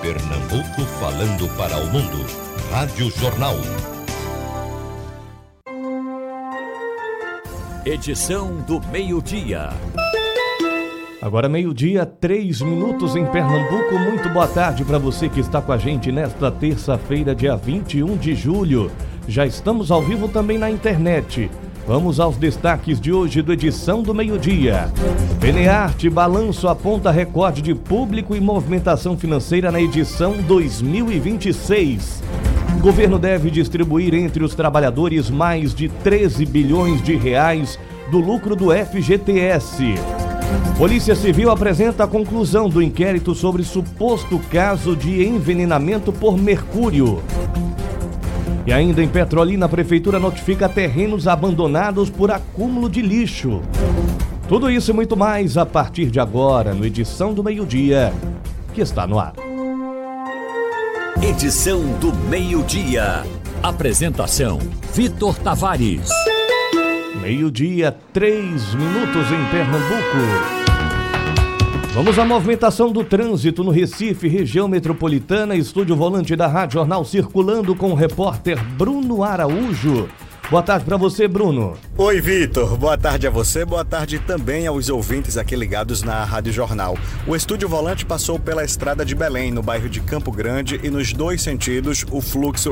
Pernambuco falando para o mundo. Rádio Jornal. Edição do meio-dia. Agora 12:03 em Pernambuco. Muito boa tarde para você que está com a gente nesta terça-feira, dia 21 de julho. Já estamos ao vivo também na internet. Vamos aos destaques de hoje do Edição do Meio-Dia. Benearte Balanço aponta recorde de público e movimentação financeira na edição 2026. O governo deve distribuir entre os trabalhadores mais de 13 bilhões de reais do lucro do FGTS. Polícia Civil apresenta a conclusão do inquérito sobre suposto caso de envenenamento por mercúrio. E ainda em Petrolina, a prefeitura notifica terrenos abandonados por acúmulo de lixo. Tudo isso e muito mais a partir de agora, no Edição do Meio-Dia, que está no ar. Edição do meio-dia. Apresentação: Vitor Tavares. 12:03 em Pernambuco. Vamos à movimentação do trânsito no Recife, região metropolitana. Estúdio Volante da Rádio Jornal circulando com o repórter Bruno Araújo. Boa tarde para você, Bruno. Oi, Vitor. Boa tarde a você, boa tarde também aos ouvintes aqui ligados na Rádio Jornal. O Estúdio Volante passou pela estrada de Belém, no bairro de Campo Grande, e nos dois sentidos o fluxo